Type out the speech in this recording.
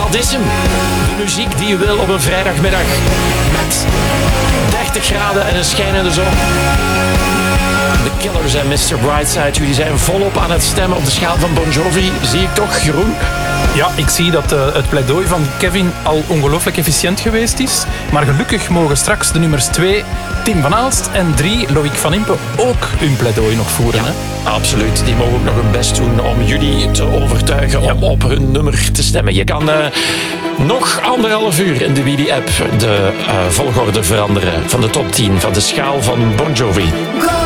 Dat is hem. De muziek die je wil op een vrijdagmiddag. Met 30 graden en een schijnende zon. De Killers en Mr. Brightside, jullie zijn volop aan het stemmen op de schaal van Bon Jovi. Zie ik toch, Jeroen? Ja, ik zie dat het pleidooi van Kevin al ongelooflijk efficiënt geweest is. Maar gelukkig mogen straks de nummers 2, Tim van Aalst, en 3, Loïc van Impe, ook hun pleidooi nog voeren. Ja, hè? absoluut. Die mogen ook nog hun best doen om jullie te overtuigen om op hun nummer te stemmen. Je kan nog 1,5 uur in de Wheelie-app de volgorde veranderen van de top 10 van de schaal van Bon Jovi.